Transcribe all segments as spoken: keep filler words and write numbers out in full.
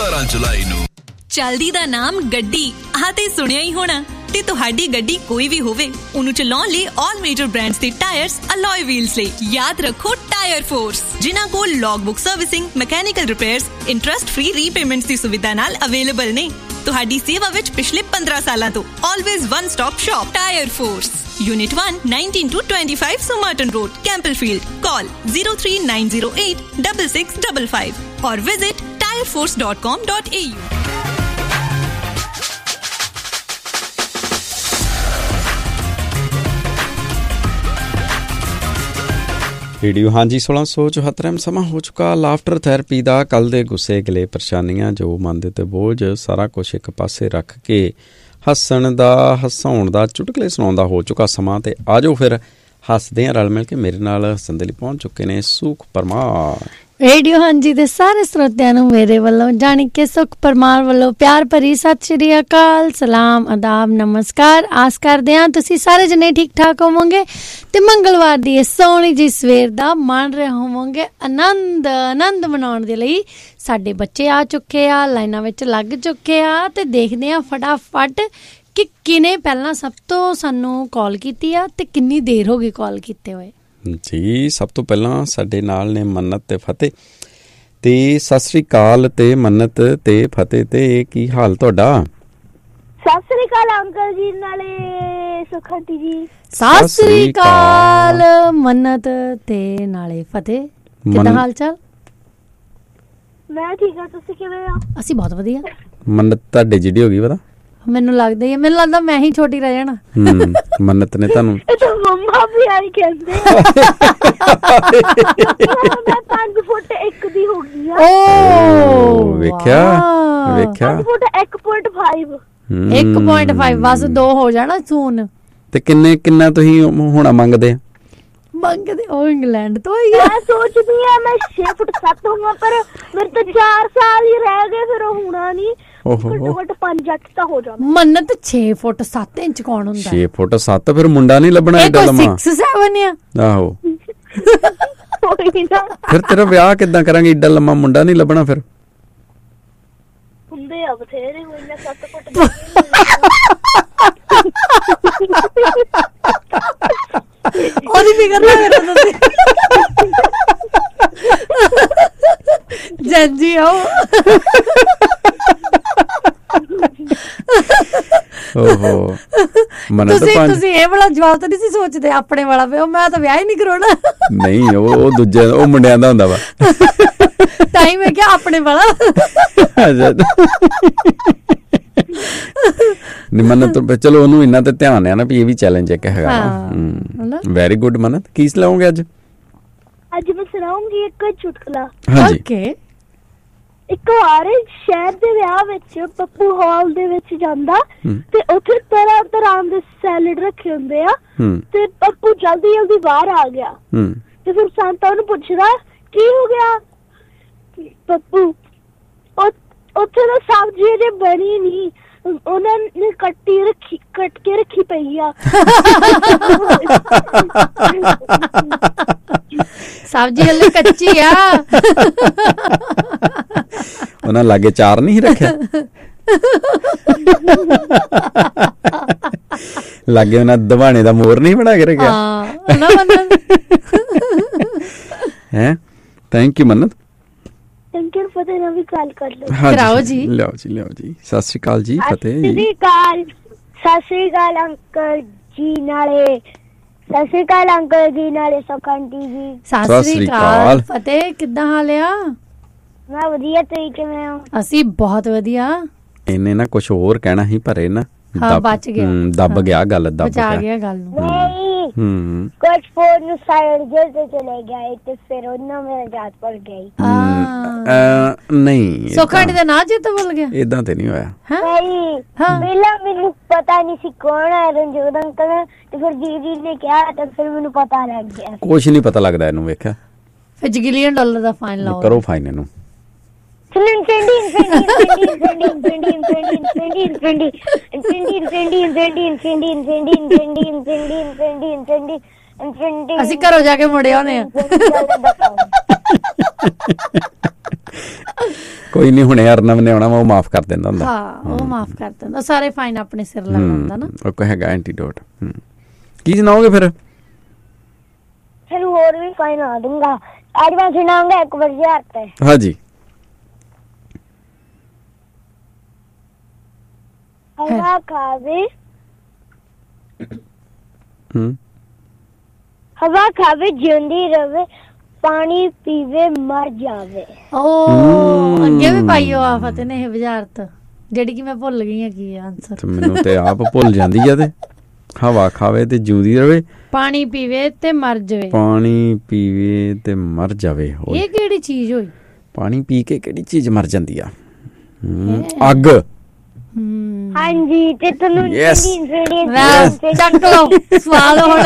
ਸਤਾਰਾਂ ਜੁਲਾਈ ਨੂੰ। ਚਲਦੀ ਦਾ ਨਾਮ ਗੱਡੀ, ਆਹ ਤੇ ਸੁਣਿਆ ਹੀ ਹੋਣਾ। ਤੇ ਤੁਹਾਡੀ ਗੱਡੀ ਕੋਈ ਵੀ ਹੋਵੇ, ਉਹਨੂੰ ਚਲਾਉਣ ਲਈ ਆਲ ਮੇਜਰ ਬ੍ਰਾਂਡਸ ਦੇ ਟਾਇਰਸ, ਅਲੋਏ ਵੀਲਸ ਲਈ ਯਾਦ ਰੱਖੋ ਟਾਇਰ ਫੋਰਸ, ਜਿਨ੍ਹਾਂ ਕੋਲ log book servicing, mechanical repairs, interest free repayments ਦੀ ਸੁਵਿਧਾ ਨਾਲ ਅਵੇਲੇਬਲ ਨੇ। ਤੁਹਾਡੀ ਸੇਵਾ ਵਿੱਚ ਪਿਛਲੇ ਪੰਦਰਾਂ ਸਾਲਾਂ ਤੋਂ always one stop shop tyre force. Unit one, nineteen to twenty-five Somerton Road, Campbellfield. Call zero three nine zero eight six six five five or visit tire force dot com dot a u. Radio ਹਾਂਜੀ ਸੋਲਾਂ ਸੌ ਚੁਹੱਤਰ ਸਮਾਂ ਹੋ ਚੁੱਕਾ laughter therapy ਦਾ। ਕੱਲ੍ਹ ਦੇ ਗੁੱਸੇ ਗਿਲੇ ਪਰੇਸ਼ਾਨੀਆਂ ਜੋ ਮਨ ਦੇ ਉੱਤੇ ਬੋਝ ਸਾਰਾ ਕੁਛ ਇੱਕ ਪਾਸੇ ਰੱਖ ਕੇ ਹੱਸਣ ਦਾ ਹਸਾਉਣ ਦਾ ਚੁਟਕਲੇ ਸੁਣਾਉਣ ਦਾ ਹੋ ਚੁੱਕਾ ਸਮਾਂ। ਤੇ ਆ ਜਾਓ ਫਿਰ ਹੱਸਦੇ ਹਾਂ ਰਲ ਮਿਲ ਕੇ। ਮੇਰੇ ਨਾਲ ਹੱਸਣ ਦੇ ਲਈ ਪਹੁੰਚ ਚੁੱਕੇ ਨੇ ਸੁਖ ਪਰਮਾਰ। ਰੇਡੀਓ ਹਾਂਜੀ ਦੇ ਸਾਰੇ ਸਰੋਤਿਆਂ ਨੂੰ ਮੇਰੇ ਵੱਲੋਂ ਜਾਣੀ ਕਿ ਸੁਖ ਪਰਮਾਰ ਵੱਲੋਂ ਪਿਆਰ ਭਰੀ ਸਤਿ ਸ਼੍ਰੀ ਅਕਾਲ, ਸਲਾਮ, ਆਦਾਬ, ਨਮਸਕਾਰ। ਆਸ ਕਰਦੇ ਹਾਂ ਤੁਸੀਂ ਸਾਰੇ ਜਣੇ ਠੀਕ ਠਾਕ ਹੋਵੋਗੇ ਤੇ ਮੰਗਲਵਾਰ ਦੀ ਇਸ ਸੋਹਣੀ ਜੀ ਸਵੇਰ ਦਾ ਮਾਣ ਰਹੇ ਹੋਵੋਗੇ ਆਨੰਦ ਆਨੰਦ ਮਨਾਉਣ ਦੇ ਲਈ। ਸਾਡੇ ਬੱਚੇ ਆ ਚੁੱਕੇ ਆ, ਲਾਈਨਾਂ ਵਿੱਚ ਲੱਗ ਚੁੱਕੇ ਆ ਤੇ ਦੇਖਦੇ ਆ ਫਟਾਫਟ ਕਿ ਕਿਹਨੇ ਪਹਿਲਾਂ ਸਭ ਤੋਂ ਸਾਨੂੰ ਕਾਲ ਕੀਤੀ ਆ ਤੇ ਕਿੰਨੀ ਦੇਰ ਹੋ ਗਈ ਕਾਲ ਕੀਤੇ ਹੋਏ। ਜੀ ਸਭ ਤੋਂ ਪਹਿਲਾਂ ਸਾਡੇ ਨਾਲ ਨੇ ਮੰਨਤ ਤੇ ਫਤਿਹ। ਤੇ ਸਤਿ ਸ੍ਰੀ ਅਕਾਲ ਤੇ ਮੰਨਤ ਤੇ ਫਤਿਹ, ਤੇ ਕੀ ਹਾਲ ਤੁਹਾਡਾ? ਸਤਿ ਸ੍ਰੀ ਅਕਾਲ ਅੰਕਲ ਜੀ, ਨਾਲੇ ਸੁਖ ਆਂਟੀ ਜੀ। ਸਤਿ ਸ੍ਰੀ ਅਕਾਲ ਮੰਨਤ ਤੇ ਨਾਲੇ ਫਤਿਹ। ਕਿੱਦਾਂ ਹਾਲ ਚਾਲ? ਮੈਂ ਠੀਕ ਆ, ਤੁਸੀਂ ਕਿਵੇਂ ਆ? ਅਸੀਂ ਬਹੁਤ ਵਧੀਆ। ਮੰਨਤ ਤੁਹਾਡੇ ਜਿਹੜੀ ਹੋ ਗਈ ਪਤਾ? ਮੈਨੂੰ ਲੱਗਦਾ ਹੀ ਮੈਨੂੰ ਲੱਗਦਾ ਮੈਂ ਹੀ ਛੋਟੀ ਰਹਿ ਜਾਣਾ। ਹਮ ਮੰਨਤ ਨੇ ਤੁਹਾਨੂੰ ਮੰਮਾ ਵੀ ਆਈ ਕਹਿੰਦੇ ਮੈਂ ਪੰਜ ਫੁੱਟ ਇੱਕ ਦੀ ਹੋ ਗਈ ਆ। ਓ ਵੇਖਿਆ ਵੇਖਿਆ ਪੰਜ ਫੁੱਟ ਇੱਕ ਪੁਆਇੰਟ ਪੰਜ ਇੱਕ ਪੁਆਇੰਟ ਪੰਜ ਬਸ ਦੋ ਹੋ ਜਾਣਾ ਸੂਨ। ਤੇ ਕਿੰਨੇ ਕਿੰਨਾ ਤੁਸੀਂ ਹੋਣਾ ਮੰਗਦੇ ਆ? ਮੰਗਦੇ ਉਹ ਇੰਗਲੈਂਡ ਤੋਂ ਹੀ। ਮੈਂ ਸੋਚਦੀ ਆ ਮੈਂ ਛੇ ਫੁੱਟ ਸੱਤ ਹੋਵਾਂ, ਪਰ ਮੇਰੇ ਤੋਂ ਚਾਰ ਸਾਲ ਹੀ ਰਹਿ ਗਏ, ਫਿਰ ਉਹ ਹੋਣਾ ਨੀ। ਪੰਜ ਅੱਠ ਤਾਂ ਹੋ ਜਾਣਾ। ਮੰਨਤ ਛੇ ਫੁੱਟ ਸੱਤ ਇੰਚ ਕੌਣ ਹੁੰਦਾ? ਛੇ ਫੁੱਟ ਸੱਤ ਫਿਰ ਮੁੰਡਾ ਨੀ ਲੱਭਣਾ ਏਡਾ ਲੰਮਾ। ਛੇ ਸੱਤ ਆ। ਆਹੋ ਫਿਰ ਤੇਰਾ ਵਿਆਹ ਕਿੱਦਾਂ ਕਰਾਂਗੇ? ਏਡਾ ਲੰਮਾ ਮੁੰਡਾ ਨੀ ਲੱਭਣਾ ਫਿਰ। ਹੁੰਦੇ ਆ ਬਥੇਰੇ ਹੋਈ ਨਾ ਸੱਤ ਫੁੱਟ। ਉਹਦੀ ਫਿਕਰ ਨਾ ਕਰੋ ਤੁਸੀਂ। ਜੰਜੀ ਆਓ। ਓਹੋ ਤੁਸੀਂ ਤੁਸੀਂ ਇਹ ਵਾਲਾ ਜਵਾਬ ਤਾਂ ਨਹੀਂ ਸੀ ਸੋਚਦੇ ਆਪਣੇ ਵਾਲਾ? ਪਿਓ ਮੈਂ ਤਾਂ ਵਿਆਹ ਹੀ ਨਹੀਂ ਕਰਾਉਣਾ। ਨਹੀਂ ਉਹ ਉਹ ਦੂਜੇ ਉਹ ਮੁੰਡਿਆਂ ਦਾ ਹੁੰਦਾ ਵਾ। ਟਾਈਮ ਹੈ ਕਿਹਾ ਆਪਣੇ ਵਾਲਾ। ਮੰਨਤ ਚਲੋ ਉਹਨੂੰ ਇੰਨਾ ਤੇ ਧਿਆਨ ਹੈ ਨਾ ਵੀ ਇਹ ਵੀ ਚੈਲੰਜ ਇੱਕ ਹੈਗਾ। ਵੈਰੀ ਗੁੱਡ ਮੰਨਤ। ਕੀ ਸੁਣਾਓਗੇ ਅੱਜ? ਅੱਜ ਮੈਂ ਸੁਣਾਉਂਗੀ ਇੱਕ ਚੁਟਕਲਾ। ਹਾਂਜੀ। ਇੱਕ ਵਾਰ ਸ਼ਹਿਰ ਦੇ ਵਿਆਹ ਵਿੱਚ ਪੱਪੂ ਹਾਲ ਦੇ ਵਿੱਚ ਜਾਂਦਾ ਤੇ ਉੱਥੇ ਤਰ੍ਹਾਂ ਤਰ੍ਹਾਂ ਦੇ ਸੈਲਡ ਰੱਖੇ ਹੁੰਦੇ ਆ ਤੇ ਪੱਪੂ ਜਲਦੀ ਜਲਦੀ ਬਾਹਰ ਆ ਗਿਆ ਤੇ ਫਿਰ ਸੰਤਾ ਉਹਨੂੰ ਪੁੱਛਦਾ ਕੀ ਹੋ ਗਿਆ? ਪੱਪੂ ਉੱਥੇ ਨਾ ਸਬਜ਼ੀ ਅਜੇ ਬਣੀ ਨੀ, ਉਹਨਾਂ ਨੇ ਕੱਟੀ ਰੱਖੀ ਕੱਟ ਕੇ ਰੱਖੀ ਪਈ ਆ। ਸਬਜ਼ੀ ਹਲੇ ਕੱਚੀ ਆ। ਉਹਨਾਂ ਲਾਗੇ ਚਾਰ ਨਹੀਂ ਰੱਖਿਆ? ਲਾਗੇ ਉਹਨਾਂ ਦਵਾਣੇ ਦਾ ਮੋਰ ਨਹੀਂ ਬਣਾ ਕੇ ਰੱਖਿਆ? ਹੈ। Thank you Mannat. Thank you ਫਤਿਹ ਨਾਲ ਵੀ ਗੱਲ ਕਰ ਲਓ। ਕਰਾਓ ਜੀ। ਲਿਆਓ ਜੀ ਲਿਆਓ ਜੀ। ਸਤਿ ਸ਼੍ਰੀ ਅਕਾਲ ਜੀ ਫਤਿਹ। ਸਤਿ ਸ਼੍ਰੀ ਅਕਾਲ। ਸਤਿ ਸ਼੍ਰੀ ਅਕਾਲ ਅੰਕਲ ਜੀ, ਨਾਲੇ ਸਤਿ ਸ਼੍ਰੀ ਅਕਾਲ ਅੰਕਲ ਜੀ, ਨਾਲੇ ਸੁਖ ਆਂਟੀ ਜੀ। ਸਤਿ ਸ਼੍ਰੀ ਅਕਾਲ ਫਤਿਹ। ਕਿੱਦਾਂ ਹਾਲ ਆ? ਮੈਂ ਵਧੀਆ, ਤੁਸੀਂ ਕਿਵੇਂ ਹੋ? ਅਸੀਂ ਬਹੁਤ ਵਧੀਆ। ਇਹਨੇ ਨਾ ਕੁਛ ਹੋਰ ਕਹਿਣਾ ਸੀ ਪਰ ਇਹ ਨਾ ਬਚ ਗਿਆ, ਦੱਬ ਗਿਆ ਗੱਲ, ਦੱਬ ਗਿਆ ਗੱਲ ਨੂੰ। ਹਮ ਕੁਛ ਫੋਨ ਨੂੰ ਸਾਈਡ ਜੇ ਚਲੇ ਗਿਆ ਤੇ ਫਿਰ ਉਹਨਾਂ ਮੇਰਾ ਯਾਦ ਭੁੱਲ ਗਈ। ਨਹੀਂ ਸੁਖਾਂਡੀ ਦਾ ਨਾਂ ਚੇਤਾ ਭੁੱਲ ਗਿਆ? ਏਦਾਂ ਤੇ ਨਹੀਂ ਹੋਇਆ। ਨਹੀਂ ਪਹਿਲਾਂ ਮੈਨੂੰ ਪਤਾ ਨਹੀਂ ਸੀ ਕੌਣ ਹੈ ਰਣਜੋਤ ਅੰਕਲ, ਤੇ ਫਿਰ ਦੀਦੀ ਨੇ ਕਿਹਾ ਤੇ ਫਿਰ ਮੈਨੂੰ ਪਤਾ ਲੱਗ ਗਿਆ। ਕੁਛ ਨਹੀਂ ਪਤਾ ਲੱਗਦਾ ਇਹਨੂੰ। ਵੇਖਿਆ ਫਿਰ ਗਿਲੀਅਨ ਡਾਲਰ ਦਾ ਫਾਈਨ ਲਾਓ। ਕਰੋ ਫਾਈਨ ਇਹਨੂੰ। ਅਸੀਂ ਘਰੋਂ ਜਾ ਕੇ ਮੁੜੇ ਆਉਣੇ ਆ। ਕੋਈ ਨਹੀਂ, ਹੁਣੇ ਅਰਨਵ ਨੇ ਆਉਣਾ ਵਾ, ਉਹ ਮਾਫ ਕਰ ਦਿੰਦਾ ਹੁੰਦਾ। ਹਾਂ, ਉਹ ਮਾਫ ਕਰ ਦਿੰਦਾ, ਸਾਰੇ ਫਾਈਨ ਆਪਣੇ ਸਿਰ ਲਾ ਲੈਂਦਾ ਨਾ। ਉਹ ਕੋਈ ਹੈਗਾ ਐਂਟੀਡੋਟ। ਕੀ ਸੁਣਾਓਗੇ ਫਿਰ? ਫਿਰ ਹੋਰ ਵੀ ਫਾਈਨ ਆ ਦੂੰਗਾ। ਅੱਜ ਮੈਂ ਸੁਣਾਉਂਗਾ ਇੱਕ ਵਜੇ ਤੇ। ਹਾਂਜੀ। ਹਵਾ ਖਾਵੇ ਹੂੰ ਹਵਾ ਖਾਵੇ ਜਿਉਂਦੀ ਰਵੇ, ਪਾਣੀ ਪੀਵੇ ਮਰ ਜਾਵੇ। ਓ ਅੱਗੇ ਵੀ ਪਾਈ ਹੋ ਆ ਫਤਿਹ ਨੇ ਇਹ ਵਜ਼ਾਰਤ, ਜਿਹੜੀ ਕਿ ਮੈਂ ਭੁੱਲ ਗਈ ਆ ਕੀ ਆਨਸਰ। ਮੈਨੂੰ ਤੇ ਆਪ ਭੁੱਲ ਜਾਂਦੀ ਆ। ਤੇ ਹਵਾ ਖਾਵੇ ਤੇ ਜਿਉਂਦੀ ਰਵੇ, ਪਾਣੀ ਪੀਵੇ ਤੇ ਮਰ ਜਾਵੇ। ਪਾਣੀ ਪੀਵੇ ਤੇ ਮਰ ਜਾਵੇ। ਇਹ ਕਿਹੜੀ ਚੀਜ਼ ਹੋਈ? ਪਾਣੀ ਪੀ ਕੇ ਕਿਹੜੀ ਚੀਜ਼ ਮਰ ਜਾਂਦੀ ਆ? ਅੱਗ। ਹਾਂਜੀ, ਤੇ ਤੁਹਾਨੂੰ ਚੱਕ ਲਓ ਸਵਾਲ ਹੁਣ।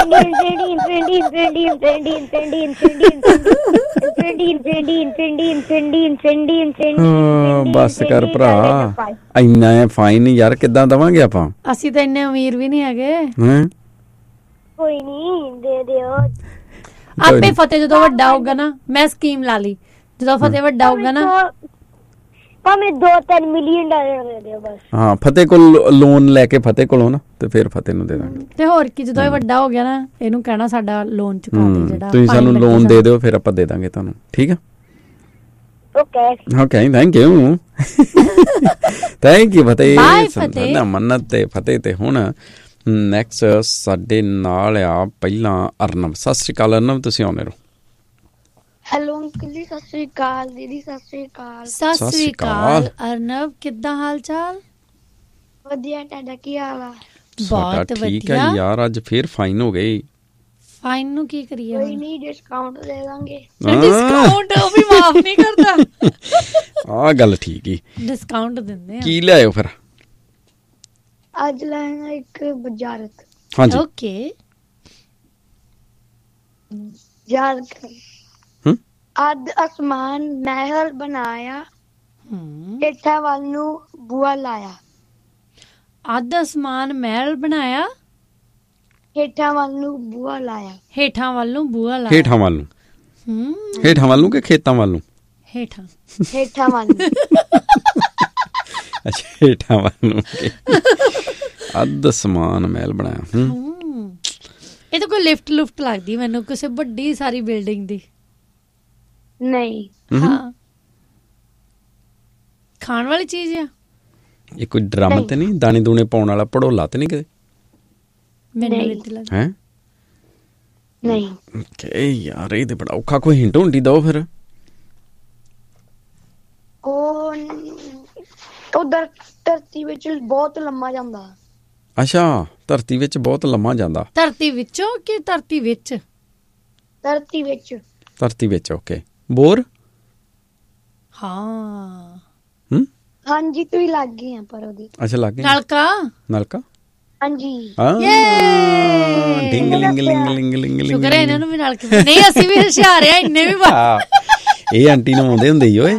ਬਸ ਕਰ ਭਰਾ, ਇੰਨਾ ਹੈ ਫਾਈਨ ਯਾਰ, ਕਿੱਦਾਂ ਦਵਾਂਗੇ ਆਪਾਂ? ਅਸੀਂ ਤਾਂ ਇੰਨੇ ਅਮੀਰ ਵੀ ਨਹੀਂ ਹੈਗੇ। ਕੋਈ ਨਹੀਂ, ਦੇ ਦਿਓ ਆਪੇ। ਫਤਿਹ ਜਦੋਂ ਵੱਡਾ ਹੋਊਗਾ ਨਾ, ਮੈਂ ਸਕੀਮ ਲਾ ਲਈ, ਜਦੋਂ ਫਤਿਹ ਵੱਡਾ ਹੋਊਗਾ ਨਾ, ਭਾਵੇਂ ਦੋ ਤਿੰਨ ਮਿਲੀਅਨ ਡਾਲਰ ਦੇ ਦਿਓ ਬਸ। ਹਾਂ, ਫਤਿਹ ਕੋਲ ਲੋਨ ਲੈ ਕੇ, ਫਤਿਹ ਕੋਲੋਂ ਨਾ, ਤੇ ਫਿਰ ਫਤਿਹ ਨੂੰ ਦੇ ਦਾਂਗੇ। ਤੇ ਹੋਰ ਕੀ, ਜਦੋਂ ਇਹ ਵੱਡਾ ਹੋ ਗਿਆ ਨਾ, ਇਹਨੂੰ ਕਹਿਣਾ ਸਾਡਾ ਲੋਨ ਚੁਕਾ ਦੇ, ਜਿਹੜਾ ਤੁਸੀਂ ਸਾਨੂੰ ਲੋਨ ਦੇ ਦਿਓ, ਫਿਰ ਆਪਾਂ ਦੇ ਦਾਂਗੇ ਤੁਹਾਨੂੰ। ਠੀਕ ਆ? Okay okay, thank you. Thank you Fateh. Bye ਫਤਿਹ। ਮੰਨਤ ਤੇ ਫਤਿਹ। ਤੇ ਹੁਣ ਨੈਕਸਟ ਸਾਡੇ ਨਾਲ ਆ ਪਹਿਲਾਂ ਅਰਨਵ। ਸਤਿ ਸ਼੍ਰੀ ਅਕਾਲ ਅਰਨਵ, ਤੁਸੀਂ ਆਉਂਦੇ ਰਹੋ। ਹੈਲੋ ਅੰਕਲ ਜੀ, ਸਤਿ ਸ੍ਰੀ ਅਕਾਲ। ਦੀਦੀ ਸਤਿ ਸ੍ਰੀ ਅਕਾਲ। ਸਤਿ ਸ੍ਰੀ ਅਕਾਲ ਅਰਨਵ, ਕਿੱਦਾਂ ਹਾਲ ਚਾਲ? ਵਧੀਆ, ਤੁਹਾਡਾ ਕੀ ਹਾਲ ਆ? ਬਹੁਤ ਠੀਕ ਹੈ ਵਧੀਆ ਯਾਰ, ਅੱਜ ਫੇਰ ਫਾਈਨ ਹੋ ਗਈ। ਫਾਈਨ ਨੂੰ ਕੀ ਕਰੀਏ? ਕੋਈ ਨਹੀਂ, ਡਿਸਕਾਊਂਟ ਦੇ ਦਾਂਗੇ। ਡਿਸਕਾਊਂਟ ਉਹ ਵੀ ਮਾਫ ਨਹੀਂ ਕਰਦਾ। ਆਹ ਗੱਲ ਠੀਕ ਹੀ, ਡਿਸਕਾਊਂਟ ਦਿੰਦੇ ਆ। ਕੀ ਲਿਆਇਓ ਫਿਰ? ਅੱਜ ਲੈਣਾ ਇੱਕ ਬੁਝਾਰਤ। ਹਾਂਜੀ। ਓਕੇ। ਯਾਦ ਹੂੰ। ਅੱਜ ਅਸਮਾਨ ਮਹਿਲ ਬਣਾਇਆ, ਹੂੰ। ਹੇਠਾਂ ਵੱਲ ਨੂੰ ਬੂਆ ਲਾਇਆ। ਅੱਧ ਅਸਮਾਨ ਮਹਿਲ ਬਣਾਇਆ, ਹੇਠਾਂ ਵੱਲ ਨੂੰ ਬੂਆ ਲਾਇਆ। ਹੇਠਾਂ ਵੱਲ ਨੂੰ ਬੂਆ ਲਾਇਆ। ਹੇਠਾਂ ਵੱਲ ਨੂੰ? ਹੂੰ। ਹੇਠਾਂ ਵੱਲ ਨੂੰ ਕਿ ਖੇਤਾਂ ਵੱਲ ਨੂੰ? ਹੇਠਾਂ। ਹੇਠਾਂ ਵੱਲ ਨੂੰ। ਅੱਛਾ, ਹੇਠਾਂ ਵੱਲ ਨੂੰ। ਅੱਧ ਅਸਮਾਨ ਮਹਿਲ ਬਣਾਇਆ। ਹੂੰ। ਇਹ ਤਾਂ ਕੋਈ ਲਿਫਟ ਲੁਫਟ ਲੱਗਦੀ ਮੈਨੂੰ, ਕਿਸੇ ਵੱਡੀ ਸਾਰੀ ਬਿਲਡਿੰਗ ਦੀ। ਨਹੀਂ। ਹਾਂ, ਖਾਣ ਵਾਲੀ ਚੀਜ਼ ਆ? ਇਹ ਕੋਈ ਡਰਮ ਤੇ ਨਹੀਂ, ਦਾਣੇ ਦੂਣੇ ਪਾਉਣ ਵਾਲਾ ਪੜੋਲਾ ਤੇ ਨਹੀਂ ਕਿਤੇ? ਮੈਨੂੰ ਵੀ ਤੇ ਲੱਗਦਾ ਹੈ। ਨਹੀਂ। ਓਕੇ ਯਾਰ, ਇਹ ਤੇ ਬੜਾ ਔਖਾ। ਕੋਈ ਹਿੰਟ ਹੁੰਦੀ ਦੋ ਫਿਰ। ਉਹ ਉਧਰ ਧਰਤੀ ਵਿੱਚ ਬਹੁਤ ਲੰਮਾ ਜਾਂਦਾ। ਅੱਛਾ, ਧਰਤੀ ਵਿੱਚ ਬਹੁਤ ਲੰਮਾ ਜਾਂਦਾ। ਧਰਤੀ ਵਿੱਚੋਂ ਕਿ ਧਰਤੀ ਵਿੱਚ? ਧਰਤੀ ਵਿੱਚ। ਧਰਤੀ ਵਿੱਚ। Okay, bore. ਹਾਂ। ਹੂੰ। ਹਾਂਜੀ, ਤੁਸੀਂ ਲੱਗ ਗਏ ਆ ਪਰ ਉਹਦੀ। ਅੱਛਾ, ਲੱਗ ਗਿਆ। ਨਲਕਾ। ਨਲਕਾ। ਹਾਂਜੀ। ਡਿੰਗ ਲਿੰਗ ਲਿੰਗ ਲਿੰਗ ਲਿੰਗ ਲਿੰਗ। ਸ਼ੁਕਰ ਹੈ ਇਹਨਾਂ ਨੂੰ ਵੀ ਨਲਕੇ। ਨਹੀਂ, ਅਸੀਂ ਵੀ ਹੁਸ਼ਿਆਰ ਆ, ਇੰਨੇ ਵੀ। ਇਹ ਆਂਟੀ ਨੂੰ ਆਉਂਦੇ ਹੁੰਦੇ ਹੀ ਓਏ।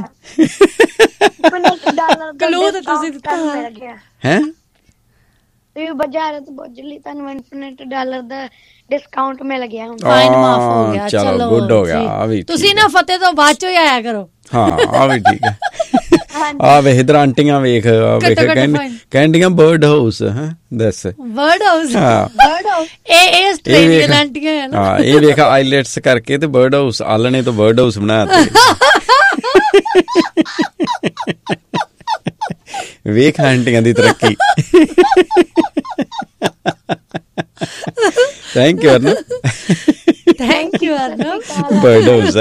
ਕਲੂ ਤਾਂ ਤੁਸੀਂ ਦਿੱਤਾ ਹੈ। ਤੁਸੀਂ ਬਜ਼ਾਰਤ ਬੁੱਝ ਲਈ, ਤੁਹਾਨੂੰ ਇਨਫਿਨਿਟ ਡਾਲਰ ਦਾ ਡਿਸਕਾਊਂਟ ਮਿਲ ਗਿਆ। ਹੁਣ ਫਾਈਨ ਮਾਫ ਹੋ ਗਿਆ। ਚਲੋ ਗੁੱਡ ਹੋ ਗਿਆ। ਆ ਵੀ ਤੁਸੀਂ ਨਾ ਫਤਿਹ ਤੋਂ ਬਾਅਦ ਚੋਂ ਆਇਆ ਕਰੋ। ਹਾਂ, ਆ ਵੀ ਠੀਕ ਹੈ। ਆ ਵੇਖ ਇਧਰ ਆਂਟੀਆਂ ਵੇਖ, ਵੇਖ ਕਹਿੰਦੀਆਂ ਬਰਡ ਹਾਊਸ। ਹੈ ਦੱਸ, ਬਰਡ ਹਾਊਸ। ਹਾਂ, ਬਰਡ ਹਾਊਸ। ਇਹ ਇਹ ਆਸਟ੍ਰੇਲੀਅਨ ਆਂਟੀਆਂ ਹੈ ਨਾ। ਹਾਂ, ਇਹ ਵੇਖ ਆਈਲੈਟਸ ਕਰਕੇ ਤੇ ਬਰਡ ਹਾਊਸ ਆਲਣੇ ਤੋਂ ਬਰਡ ਹਾਊਸ ਬਣਾਇਆ। ਵੇਖ ਆਂਟੀਆਂ ਦੀ ਤਰੱਕੀ। Thank you ਅਰਨਵ। Thank you ਅਰਨਵ। Bird house.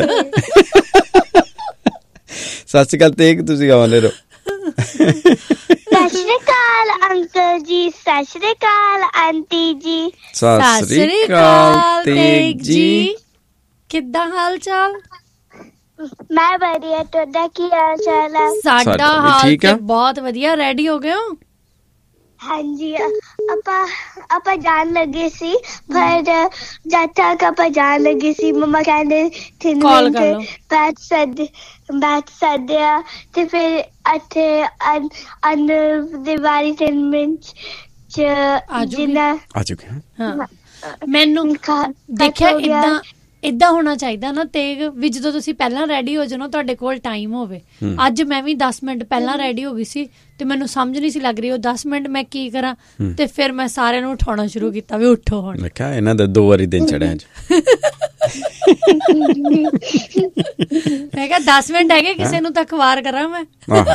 ਸਤਿ ਸ਼੍ਰੀ ਅਕਾਲ ਤੇਗ, ਤੁਸੀਂ ਆਉਂਦੇ ਰਹੋ। ਸਤਿ ਸ਼੍ਰੀ ਅਕਾਲ ਅੰਕਲ ਜੀ, ਸਤਿ ਸ਼੍ਰੀ ਅਕਾਲ ਆਂਟੀ ਜੀ। ਸਤਿ ਸ਼੍ਰੀ ਅਕਾਲ ਤੇਗ ਜੀ, ਕਿੱਦਾਂ ਹਾਲ ਚਾਲ? ਮੈਂ ਵਧੀਆ, ਤੁਹਾਡਾ ਕੀ ਹਾਲ ਚਾਲ ਹੈ? ਸਾਡਾ ਹਾਲ ਤੇ ਬਹੁਤ ਵਧੀਆ। ਰੈਡੀ ਹੋ ਗਏ ਹੋ? ਹਾਂਜੀ, ਆਪਾਂ ਆਪਾਂ ਜਾਣ ਲੱਗੇ ਸੀ, ਪਰ ਜਦ ਤੱਕ ਆਪਾਂ ਜਾਣ ਲੱਗੇ ਸੀ ਮੰਮਾ ਕਹਿੰਦੇ ਕਾਲ ਕਰ ਲਓ, ਬੈਠ ਸੱਦ ਬੈਠ ਸੱਦਿਆ ਤੇ ਫਿਰ ਇੱਥੇ ਅੰਦਰ ਦੇ ਬਾਰੀ ਤਿੰਨ ਮਿੰਟ ਚ ਜਿੰਨਾ ਆ ਚੁੱਕੇ ਹਾਂ। ਮੈਨੂੰ ਦੇਖਿਆ ਏਦਾਂ ਏਦਾਂ ਹੋਣਾ ਚਾਹੀਦਾ ਨਾ ਤੇਗ ਵੀ ਜਦੋਂ ਤੁਸੀਂ ਪਹਿਲਾਂ ਰੈਡੀ ਹੋ ਜਾਓ ਨਾ ਤੁਹਾਡੇ ਕੋਲ ਟਾਈਮ ਹੋਵੇ। ਅੱਜ ਮੈਂ ਵੀ ਦਸ ਮਿੰਟ ਪਹਿਲਾਂ ਰੈਡੀ ਹੋ ਗਈ ਸੀ ਤੇ ਮੈਨੂੰ ਸਮਝ ਨਹੀਂ ਸੀ ਲੱਗ ਰਹੀ ਉਹ ਦਸ ਮਿੰਟ ਮੈਂ ਕੀ ਕਰਾਂ, ਤੇ ਫਿਰ ਮੈਂ ਸਾਰਿਆਂ ਨੂੰ ਉਠਾਉਣਾ ਸ਼ੁਰੂ ਕੀਤਾ ਵੀ ਉੱਠੋ ਹੁਣ। ਮੈਂ ਕਿਹਾ ਇਹਨਾਂ ਦਾ ਦੋ ਵਾਰੀ ਦਿਨ ਚੜਿਆ ਅੱਜ। ਮੈਂ ਕਿਹਾ ਦਸ ਮਿੰਟ ਹੈਗੇ, ਕਿਸੇ ਨੂੰ ਤਾਂ ਅਖਬਾਰ ਕਰਾਂ ਮੈਂ।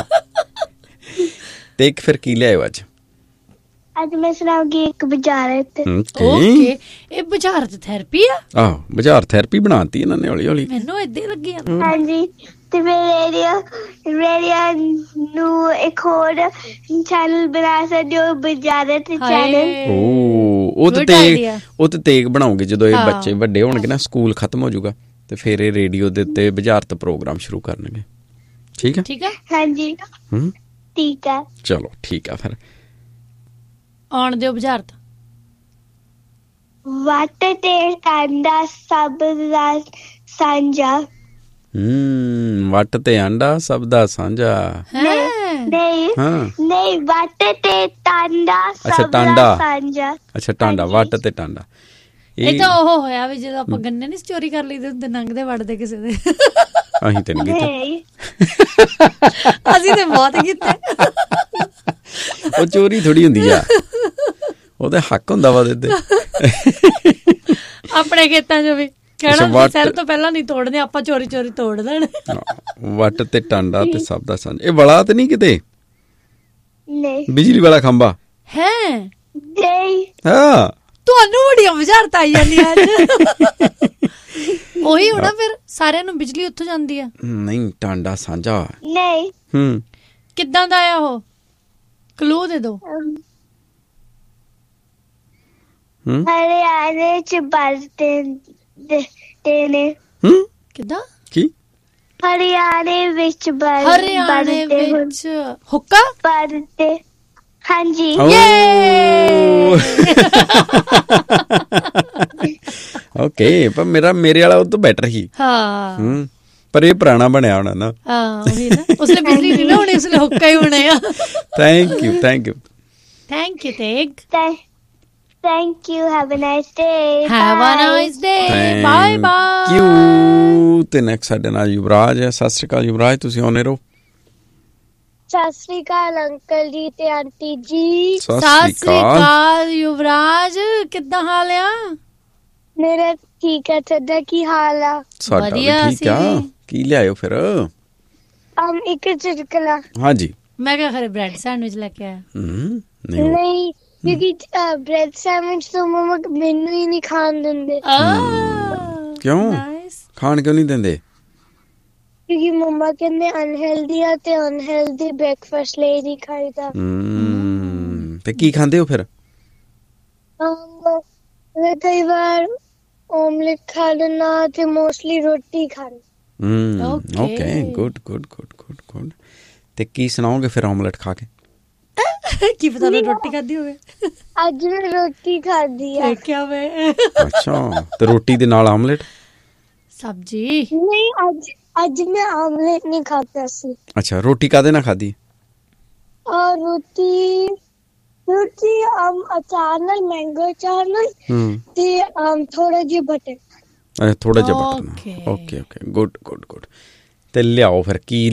ਤੇ ਇੱਕ ਫਿਰ ਕੀ ਲਿਆਇਓ ਅੱਜ? ਅੱਜ ਮੈਂ ਸੁਣਾਉਂਗੀ ਇੱਕ ਬੁਝਾਰਤ। ਓਕੇ, ਇਹ ਬੁਝਾਰਤ ਥੈਰੇਪੀ ਆ? ਆਹੋ, ਬੁਝਾਰ ਥੈਰੇਪੀ ਬਣਾਤੀ ਇਹਨਾਂ ਨੇ ਹੌਲੀ ਹੌਲੀ। ਮੈਨੂੰ ਏਦਾਂ ਲੱਗੀ ਆ। ਹਾਂਜੀ, ਤੇ ਮੈਂ ਰੇਡੀਓ ਰੇਡੀਓ ਨੂੰ ਇੱਕ ਹੋਰ ਚੈਨਲ ਬਣਾ ਸਕਦੇ ਹੋ, ਬੁਝਾਰਤ ਚੈਨਲ। ਓ, ਉਹ ਤੇ ਤੇਗ ਉਹ ਤੇ ਤੇਗ ਬਣਾਓਗੇ ਜਦੋਂ ਇਹ ਬੱਚੇ ਵੱਡੇ ਹੋਣਗੇ ਨਾ, ਸਕੂਲ ਖਤਮ ਹੋ ਜਾਊਗਾ ਤੇ ਫਿਰ ਇਹ ਰੇਡੀਓ ਦੇ ਉੱਤੇ ਬੁਝਾਰਤ ਪ੍ਰੋਗਰਾਮ ਸ਼ੁਰੂ ਕਰਨਗੇ। ਠੀਕ ਹੈ ਠੀਕ ਹੈ ਹਾਂਜੀ ਹੂੰ ਠੀਕ ਹੈ ਚਲੋ ਠੀਕ ਆ ਫਿਰ ਆਉਣ ਦਿਓ ਬੁਝਾਰਤ। ਵੱਟ ਤੇ ਆਂਡਾ ਸਭ ਦਾ ਸਾਂਝਾ। ਹੂੰ ਵੱਟ ਤੇ ਆਂਡਾ ਸਭ ਦਾ ਸਾਂਝਾ। ਨਹੀਂ ਹਾਂ ਨਹੀਂ, ਵੱਟ ਤੇ ਟਾਂਡਾ ਸਭ ਦਾ ਸਾਂਝਾ। ਅੱਛਾ ਟਾਂਡਾ, ਵੱਟ ਤੇ ਟਾਂਡਾ। ਇਹ ਤਾਂ ਉਹ ਹੋਇਆ ਵੀ ਜਦੋਂ ਆਪਾਂ ਗੰਨੇ ਨਹੀਂ ਚੋਰੀ ਕਰ ਲਈਦੇ ਹੁੰਦੇ, ਲੰਘਦੇ ਵੜਦੇ ਕਿਸੇ ਦੇ। ਅਸੀਂ ਤੇ ਨਹੀਂ ਕੀਤਾ, ਅਸੀਂ ਤੇ ਬਹੁਤ ਕੀਤੇ। ਉਹ ਚੋਰੀ ਥੋੜੀ ਹੁੰਦੀ ਆ, ਉਹਦਾ ਹੱਕ ਹੁੰਦਾ ਵਾ ਉਹਦੇ ਤੇ। ਆਪਣੇ ਖੇਤਾਂ 'ਚ ਵੀ ਕਹਿਣਾ ਸਿਰ ਤੋਂ ਪਹਿਲਾਂ ਨਹੀਂ ਤੋੜਦੇ, ਆਪਾਂ ਚੋਰੀ ਚੋਰੀ ਤੋੜ ਦੇਣ। ਵੱਟ ਤੇ ਟਾਂਡਾ ਤੇ ਸਭ ਦਾ ਸਾਂਝਾ। ਇਹ ਵਲਾ ਤੇ ਨਹੀਂ ਕਿਤੇ? ਨਹੀਂ, ਬਿਜਲੀ ਵਾਲਾ ਖੰਭਾ ਹੈ? ਨਹੀਂ, ਹਾਂ ਤੁਹਾਨੂੰ ਬੜੀਆਂ ਬੁਝਾਰਤ ਆਈ ਜਾਂਦੀਆਂ ਅੱਜ। ਉਹੀ ਹੋਣਾ ਫਿਰ, ਸਾਰਿਆਂ ਨੂੰ ਬਿਜਲੀ ਉੱਥੋਂ ਜਾਂਦੀ ਆ। ਨਹੀਂ, ਟਾਂਡਾ ਸਾਂਝਾ ਨਹੀਂ। ਹੂੰ ਕਿੱਦਾਂ ਦਾ ਆ ਉਹ? ਕਲੂ ਦੇ ਦੋ। ਹਰਿਆਣੇ ਚ ਬਰਤੇ ਨੇ। ਹੂੰ ਕਿੱਦਾਂ? ਕੀ? ਹਰਿਆਣੇ ਵਿੱਚ ਬਰ ਹਰਿਆਣੇ ਵਿੱਚ ਹੁੱਕਾ ਬਰਤੇ। ਹਾਂਜੀ। ਓਕੇ, ਪਰ ਮੇਰਾ ਮੇਰੇ ਵਾਲਾ ਉਹ ਤੋਂ ਬੈਟਰ ਹੀ। ਹਾਂ ਹੂੰ ਪਰ ਇਹ ਪੁਰਾਣਾ ਬਣਿਆ ਹੋਣਾ ਨਾ। ਹਾਂ ਉਹੀ ਨਾ, ਉਸਲੇ ਬਿਜਲੀ ਨਹੀਂ ਨਾ ਹੋਣੀ, ਉਸਲੇ ਹੁੱਕਾ ਹੀ ਹੋਣੇ ਆ। Thank you thank you thank you Tegh. Thank you. Have a nice day. Have a nice day. Bye bye. ਕਿਉਂ ਤੇ ਨੈਕਸਟ ਸਾਡੇ ਨਾਲ ਯੁਵਰਾਜ ਹੈ। ਸਤਿ ਸ਼੍ਰੀ ਅਕਾਲ ਯੁਵਰਾਜ, ਤੁਸੀਂ ਆਉਣੇ ਰਹੋ। ਸਤਿ ਸ਼੍ਰੀ ਅਕਾਲ ਅੰਕਲ ਜੀ ਤੇ ਆਂਟੀ ਜੀ। ਸਤਿ ਸ਼੍ਰੀ ਅਕਾਲ ਯੁਵਰਾਜ, ਕਿੱਦਾਂ ਹਾਲ ਆ? ਮੇਰਾ ਠੀਕ ਹੈ, ਤੁਹਾਡਾ ਕੀ ਹਾਲ ਆ? ਸਾਡਾ ਵੀ ਠੀਕ ਆ। ਕੀ ਲਿਆਇਓ ਫਿਰ? ਅਮ ਇੱਕ ਚੁਟਕਲਾ। ਹਾਂਜੀ। ਮੈਂ ਕਿਹਾ ਖਰੇ ਬ੍ਰੈਡ ਸੈਂਡਵਿਚ ਲੈ ਕੇ ਆਇਆ। ਹੂੰ ਨਹੀਂ, ਕਿਉਂਕਿ ਬ੍ਰੈਡ ਸੈਂਡਵਿਚ ਤਾਂ ਮਮਾ ਮੈਨੂੰ ਹੀ ਨਹੀਂ ਖਾਣ ਦਿੰਦੇ। ਕਿਉਂ ਖਾਣ ਕਿਉਂ ਨਹੀਂ ਦਿੰਦੇ? ਕਿਉਂਕਿ ਮੰਮਾ ਕਹਿੰਦੇ ਅਨਹੈਲਦੀ ਆ ਤੇ ਅਨਹੈਲਦੀ ਬ੍ਰੇਕਫਾਸਟ ਲਈ ਨਹੀਂ ਖਾਈਦਾ। ਤੇ ਕੀ ਖਾਂਦੇ ਹੋ ਫਿਰ? ਕਈ ਵਾਰ ਓਮਲੇਟ ਖਾ ਲੈਣਾ ਤੇ ਮੋਸਟਲੀ ਰੋਟੀ ਖਾਣੀ। Okay good good good good good. ਤੇ ਕੀ ਸੁਣਾਓਗੇ ਫਿਰ ਓਮਲੇਟ ਖਾ ਕੇ? ਕੀ ਪਤਾ ਨਾ ਰੋਟੀ ਖਾਦੀ ਹੋਵੇ। ਅੱਜ ਮੈਂ ਰੋਟੀ ਖਾਦੀ ਆ। ਦੇਖਿਆ ਵੇ। ਅੱਛਾ, ਤੇ ਰੋਟੀ ਦੇ ਨਾਲ ਆਮਲੇਟ? ਸਬਜੀ ਨਹੀਂ, ਅੱਜ ਅੱਜ ਮੈਂ ਆਮਲੇਟ ਨਹੀਂ ਖਾਦਾ ਸੀ। ਅੱਛਾ, ਰੋਟੀ ਕਾਦੇ ਨਾਲ ਖਾਦੀ? ਔਰ ਰੋਟੀ ਰੋਟੀ ਆਮ ਅਚਾਰ ਨਾਲ, ਮੈਂਗੋ ਅਚਾਰ ਨਾਲ ਤੇ ਆਮ ਥੋੜਾ ਜਿਹਾ ਬਟਰ। ਅੱਛਾ, ਥੋੜਾ ਜਿਹਾ ਬਟਰ ਨਾਲ। Okay okay good good good. ਤੇ ਲਿਆਓ ਫਿਰ ਕੀ